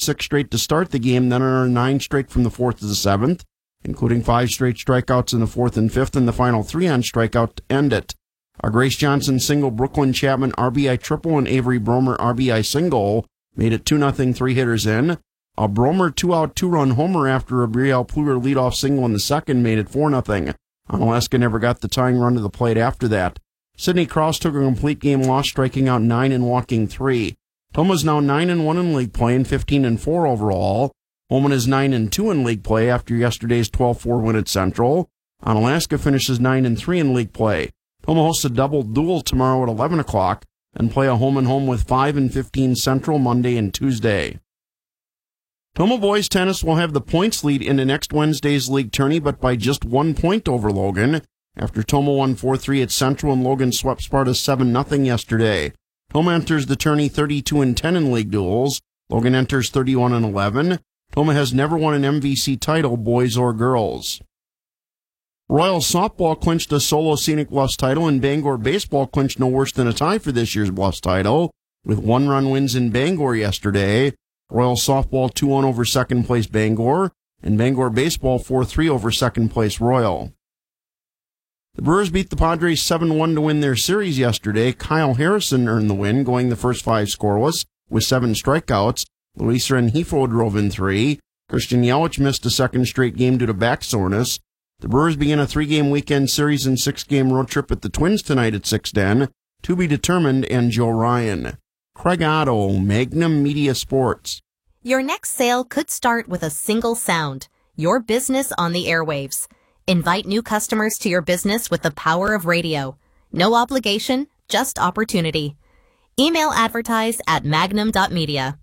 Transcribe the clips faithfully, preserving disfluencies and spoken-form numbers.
six straight to start the game, then another nine straight from the fourth to the seventh, including five straight strikeouts in the fourth and fifth, and the final three on strikeout to end it. A Grace Johnson single, Brooklyn Chapman R B I triple, and Avery Bromer R B I single made it two nothing, three hitters in. A Bromer two-out, two-run homer after a Brielle Pluger leadoff single in the second made it four nothing. Onaleska never got the tying run to the plate after that. Sidney Cross took a complete game loss, striking out nine and walking three. Toma's now nine and one in league play and fifteen and four overall. Holman is nine and two in league play after yesterday's twelve four win at Central. Onalaska finishes nine and three in league play. Toma hosts a double duel tomorrow at eleven o'clock and play a home and home with five and fifteen Central Monday and Tuesday. Toma boys tennis will have the points lead into next Wednesday's league tourney, but by just one point over Logan, after Toma won four three at Central and Logan swept Sparta seven nothing yesterday. Toma enters the tourney thirty-two and ten in league duels. Logan enters thirty-one and eleven. Toma has never won an M V C title, boys or girls. Royal Softball clinched a solo Scenic Bluffs title, and Bangor Baseball clinched no worse than a tie for this year's Bluffs title, with one-run wins in Bangor yesterday. Royal Softball two one over second-place Bangor, and Bangor Baseball four three over second-place Royal. The Brewers beat the Padres seven one to win their series yesterday. Kyle Harrison earned the win, going the first five scoreless with seven strikeouts. Luis Rengifo drove in three. Christian Yelich missed a second straight game due to back soreness. The Brewers begin a three-game weekend series and six-game road trip at the Twins tonight at six ten. To be determined, and Joe Ryan. Craig Otto, Magnum Media Sports. Your next sale could start with a single sound, your business on the airwaves. Invite new customers to your business with the power of radio. No obligation, just opportunity. Email advertise at magnum dot media.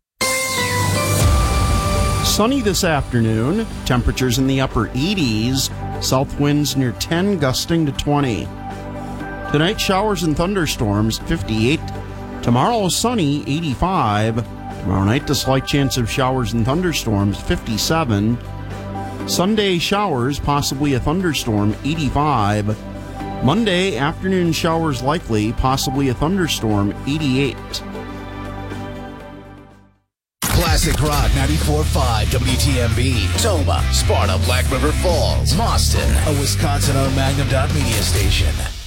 Sunny this afternoon, temperatures in the upper eighties, south winds near ten, gusting to twenty. Tonight, showers and thunderstorms, fifty-eight. Tomorrow, sunny, eighty-five. Tomorrow night, a slight chance of showers and thunderstorms, fifty-seven. Sunday, showers, possibly a thunderstorm, eighty-five. Monday, afternoon showers likely, possibly a thunderstorm, eighty-eight. Classic Rock ninety-four point five W T M B. Toma, Sparta, Black River Falls, Mauston, a Wisconsin-owned Magnum dot media station.